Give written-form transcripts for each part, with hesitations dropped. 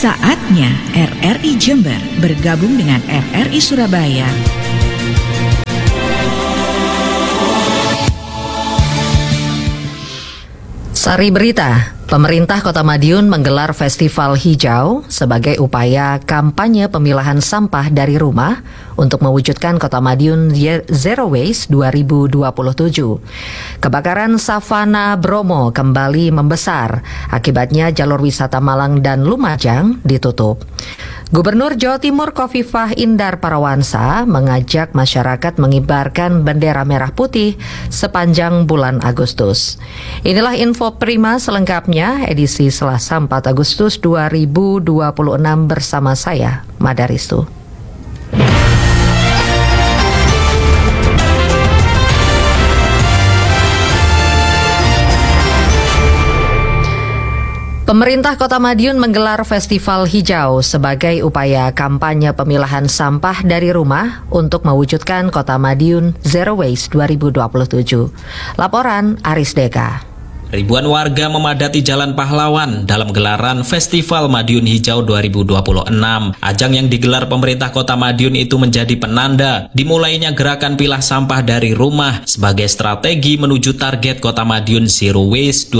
Saatnya RRI Jember bergabung dengan RRI Surabaya. Sari berita, pemerintah Kota Madiun menggelar Festival Hijau sebagai upaya kampanye pemilahan sampah dari rumah untuk mewujudkan Kota Madiun Zero Waste 2027. Kebakaran Savana Bromo kembali membesar, akibatnya jalur wisata Malang dan Lumajang ditutup. Gubernur Jawa Timur Khofifah Indar Parawansa mengajak masyarakat mengibarkan bendera merah putih sepanjang bulan Agustus. Inilah info prima selengkapnya edisi Selasa 4 Agustus 2026 bersama saya, Madaristu. Pemerintah Kota Madiun menggelar Festival Hijau sebagai upaya kampanye pemilahan sampah dari rumah untuk mewujudkan Kota Madiun Zero Waste 2027. Laporan Aris Deka. Ribuan warga memadati Jalan Pahlawan dalam gelaran Festival Madiun Hijau 2026. Ajang yang digelar pemerintah Kota Madiun itu menjadi penanda dimulainya gerakan pilah sampah dari rumah sebagai strategi menuju target Kota Madiun Zero Waste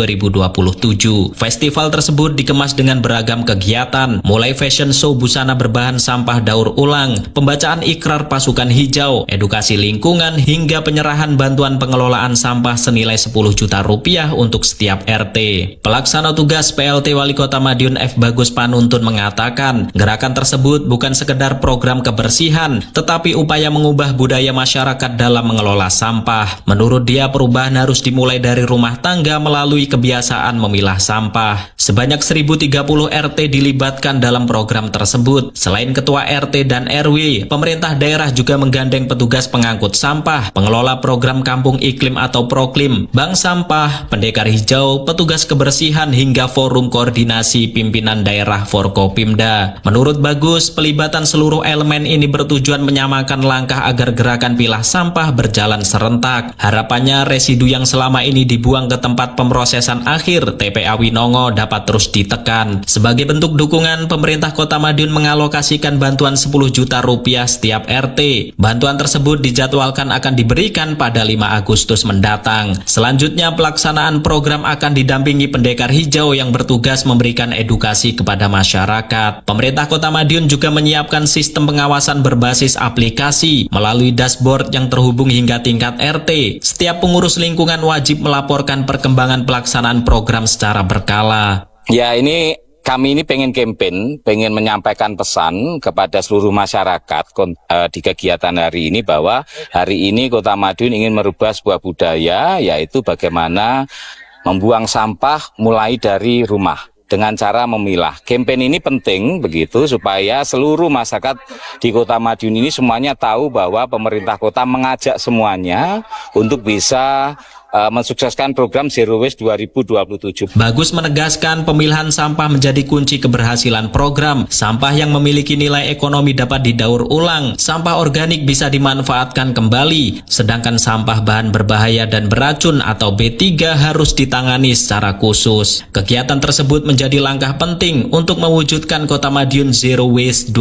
2027. Festival tersebut dikemas dengan beragam kegiatan, mulai fashion show busana berbahan sampah daur ulang, pembacaan ikrar pasukan hijau, edukasi lingkungan, hingga penyerahan bantuan pengelolaan sampah senilai 10 juta rupiah untuk setiap RT. Pelaksana tugas PLT Wali Kota Madiun F. Bagus Panuntun mengatakan, gerakan tersebut bukan sekedar program kebersihan, tetapi upaya mengubah budaya masyarakat dalam mengelola sampah. Menurut dia, perubahan harus dimulai dari rumah tangga melalui kebiasaan memilah sampah. Sebanyak 1030 RT dilibatkan dalam program tersebut. Selain ketua RT dan RW, pemerintah daerah juga menggandeng petugas pengangkut sampah, pengelola program Kampung Iklim atau Proklim, bank sampah, pendekar hijau, petugas kebersihan, hingga forum koordinasi pimpinan daerah Forkopimda. Menurut Bagus, pelibatan seluruh elemen ini bertujuan menyamakan langkah agar gerakan pilah sampah berjalan serentak. Harapannya residu yang selama ini dibuang ke tempat pemrosesan akhir TPA Winongo dapat terus ditekan. Sebagai bentuk dukungan, pemerintah Kota Madiun mengalokasikan bantuan 10 juta rupiah setiap RT. Bantuan tersebut dijadwalkan akan diberikan pada 5 Agustus mendatang. Selanjutnya, pelaksanaan program akan didampingi pendekar hijau yang bertugas memberikan edukasi kepada masyarakat. Pemerintah Kota Madiun juga menyiapkan sistem pengawasan berbasis aplikasi melalui dashboard yang terhubung hingga tingkat RT. Setiap pengurus lingkungan wajib melaporkan perkembangan pelaksanaan program secara berkala. Ya, kami ini pengen menyampaikan pesan kepada seluruh masyarakat di kegiatan hari ini bahwa hari ini Kota Madiun ingin merubah sebuah budaya, yaitu bagaimana membuang sampah mulai dari rumah dengan cara memilah. Kampanye ini penting begitu supaya seluruh masyarakat di Kota Madiun ini semuanya tahu bahwa pemerintah kota mengajak semuanya untuk bisa mensukseskan program Zero Waste 2027. Bagus menegaskan pemilahan sampah menjadi kunci keberhasilan program. Sampah yang memiliki nilai ekonomi dapat didaur ulang, sampah organik bisa dimanfaatkan kembali, sedangkan sampah bahan berbahaya dan beracun atau B3 harus ditangani secara khusus. Kegiatan tersebut menjadi langkah penting untuk mewujudkan Kota Madiun Zero Waste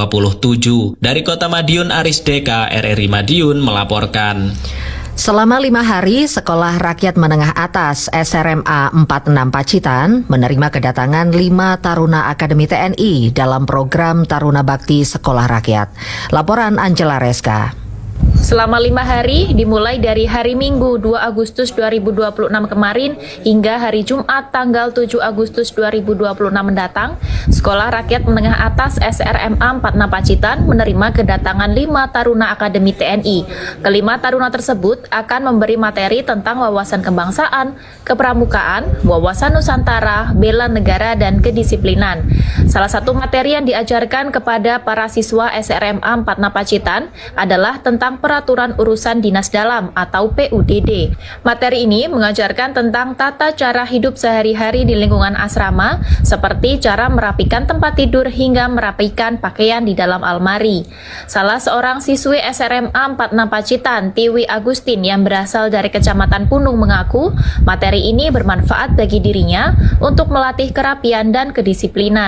2027. Dari Kota Madiun, Aris Deka, RRI Madiun melaporkan. Selama 5 hari, Sekolah Rakyat Menengah Atas SRMA 46 Pacitan menerima kedatangan 5 taruna Akademi TNI dalam program Taruna Bakti Sekolah Rakyat. Laporan Angela Reska. Selama 5 hari, dimulai dari hari Minggu 2 Agustus 2026 kemarin hingga hari Jumat tanggal 7 Agustus 2026 mendatang, Sekolah Rakyat Menengah Atas SRMA 46 Pacitan menerima kedatangan 5 taruna Akademi TNI. Kelima taruna tersebut akan memberi materi tentang wawasan kebangsaan, kepramukaan, wawasan Nusantara, bela negara, dan kedisiplinan. Salah satu materi yang diajarkan kepada para siswa SRMA 46 Pacitan adalah tentang Peraturan Urusan Dinas Dalam atau PUDD. Materi ini mengajarkan tentang tata cara hidup sehari-hari di lingkungan asrama, seperti cara merapikan tempat tidur hingga merapikan pakaian di dalam almari. Salah seorang siswi SRMA 46 Pacitan, Tiwi Agustin yang berasal dari Kecamatan Punung mengaku materi ini bermanfaat bagi dirinya untuk melatih kerapian dan kedisiplinan.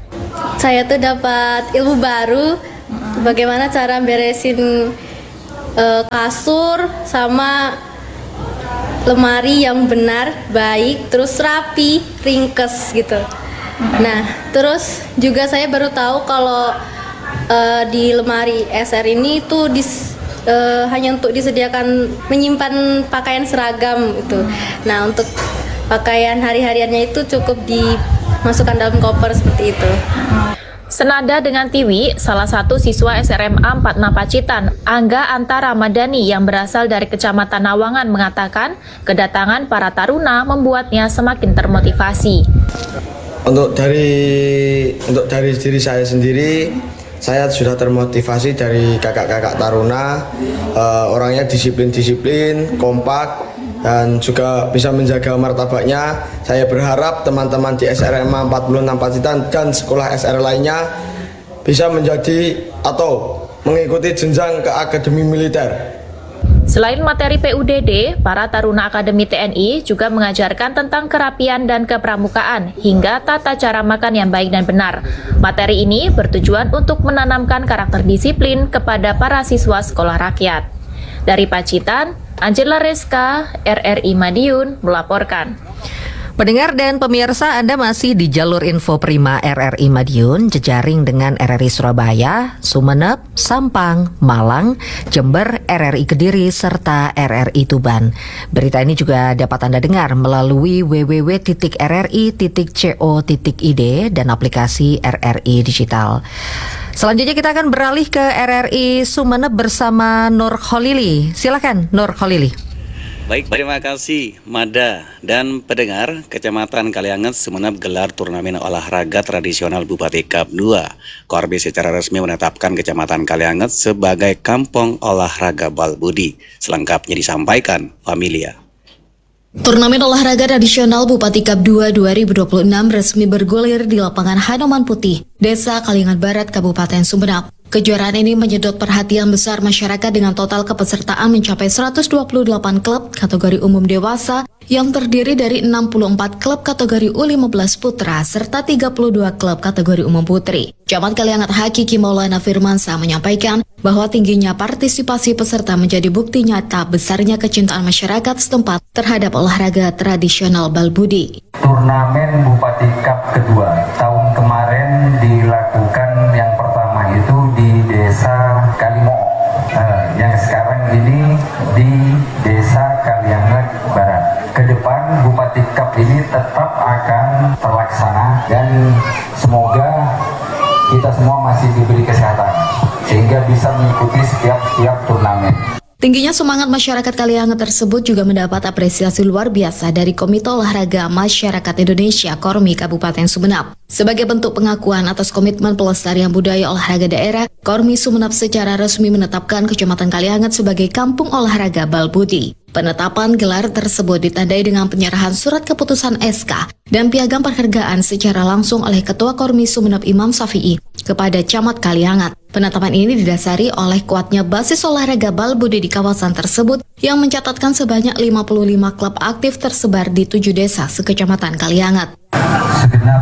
Saya tuh dapat ilmu baru, bagaimana cara beresin kasur sama lemari yang benar, baik, terus rapi, ringkes gitu. Nah, terus juga saya baru tahu kalau di lemari SR ini tuh hanya untuk disediakan menyimpan pakaian seragam itu. Nah, untuk pakaian hari-hariannya itu cukup dimasukkan dalam koper seperti itu. Senada dengan Tiwi, salah satu siswa SRMA 46 Pacitan, Angga Anta Ramadhani yang berasal dari Kecamatan Nawangan mengatakan kedatangan para taruna membuatnya semakin termotivasi. Untuk dari diri saya sendiri, saya sudah termotivasi dari kakak-kakak taruna, orangnya disiplin, kompak, dan juga bisa menjaga martabatnya. Saya berharap teman-teman di SRMA 46 Pacitan dan sekolah SR lainnya bisa menjadi atau mengikuti jenjang ke akademi militer. Selain materi PUDD, para taruna Akademi TNI juga mengajarkan tentang kerapian dan kepramukaan hingga tata cara makan yang baik dan benar. Materi ini bertujuan untuk menanamkan karakter disiplin kepada para siswa sekolah rakyat. Dari Pacitan, Angela Reska, RRI Madiun melaporkan. Pendengar dan pemirsa, Anda masih di jalur info Prima RRI Madiun, jejaring dengan RRI Surabaya, Sumeneb, Sampang, Malang, Jember, RRI Kediri, serta RRI Tuban. Berita ini juga dapat Anda dengar melalui www.rri.co.id dan aplikasi RRI Digital. Selanjutnya kita akan beralih ke RRI Sumeneb bersama Nur Kholili. Silakan Nur Kholili. Baik, terima kasih Mada dan pendengar. Kecamatan Kalianget Sumeneb gelar turnamen olahraga tradisional Bupati Cup 2. Korbi secara resmi menetapkan Kecamatan Kalianget sebagai kampung olahraga Balbudi. Selengkapnya disampaikan Familia. Turnamen olahraga tradisional Bupati Cup 2 2026 resmi bergulir di lapangan Hanoman Putih, Desa Kalianget Barat, Kabupaten Sumeneb. Kejuaraan ini menyedot perhatian besar masyarakat dengan total kepesertaan mencapai 128 klub kategori umum dewasa yang terdiri dari 64 klub kategori U15 putra serta 32 klub kategori umum putri. Camat Kalianget Hakiki Maulana Firmansyah menyampaikan bahwa tingginya partisipasi peserta menjadi bukti nyata besarnya kecintaan masyarakat setempat terhadap olahraga tradisional Balbudi. Turnamen Bupati Cup kedua tahun kemarin dilakukan yang pertama itu di Desa Kalimo, yang sekarang ini di Desa Kalianget Barat. Ke depan Bupati Cup ini tetap akan terlaksana dan semoga kita semua masih diberi kesehatan sehingga bisa mengikuti setiap turnamen. Tingginya semangat masyarakat Kalianget tersebut juga mendapat apresiasi luar biasa dari Komite Olahraga Masyarakat Indonesia Kormi Kabupaten Sumeneb. Sebagai bentuk pengakuan atas komitmen pelestarian budaya olahraga daerah, Kormi Sumeneb secara resmi menetapkan Kecamatan Kalianget sebagai kampung olahraga Balbudi. Penetapan gelar tersebut ditandai dengan penyerahan surat keputusan SK dan piagam penghargaan secara langsung oleh Ketua Kormi Sumeneb Imam Syafi'i kepada Camat Kalianget. Penetapan ini didasari oleh kuatnya basis olahraga Balbudi di kawasan tersebut yang mencatatkan sebanyak 55 klub aktif tersebar di 7 desa sekecamatan Kalianget. Segenap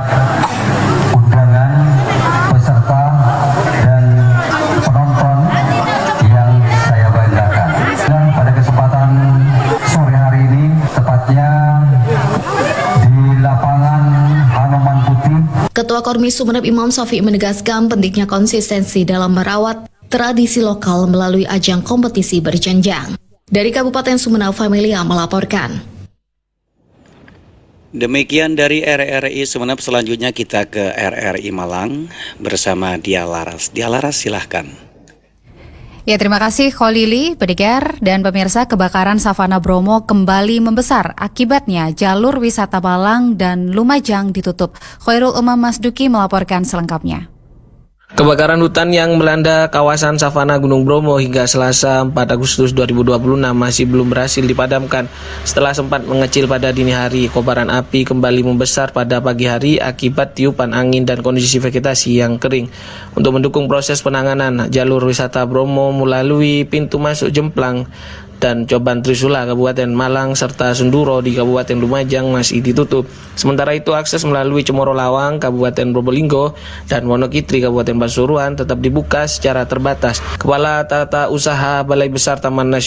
undangan, peserta, dan penonton yang saya banggakan. Dan pada kesempatan sore hari ini, tepatnya di lapangan Hanoman Putih, Ketua Kormi Sumeneb Imam Syafi'i menegaskan pentingnya konsistensi dalam merawat tradisi lokal melalui ajang kompetisi berjenjang. Dari Kabupaten Sumeneb, Familia melaporkan. Demikian dari RRI Sumeneb, selanjutnya kita ke RRI Malang bersama Dia Laras. Dia Laras, silahkan. Ya, terima kasih Kholili, pendengar dan pemirsa. Kebakaran Savana Bromo kembali membesar. Akibatnya jalur wisata Malang dan Lumajang ditutup. Khairul Umam Masduki melaporkan selengkapnya. Kebakaran hutan yang melanda kawasan Savana Gunung Bromo hingga Selasa 4 Agustus 2026 masih belum berhasil dipadamkan. Setelah sempat mengecil pada dini hari, kobaran api kembali membesar pada pagi hari akibat tiupan angin dan kondisi vegetasi yang kering. Untuk mendukung proses penanganan, jalur wisata Bromo melalui pintu masuk Jemplang dan Coban Trisula Kabupaten Malang serta Senduro di Kabupaten Lumajang masih ditutup. Sementara itu akses melalui Cemoro Lawang Kabupaten Probolinggo dan Wonokitri Kabupaten Pasuruan tetap dibuka secara terbatas. Kepala Tata Usaha Balai Besar Taman Nasional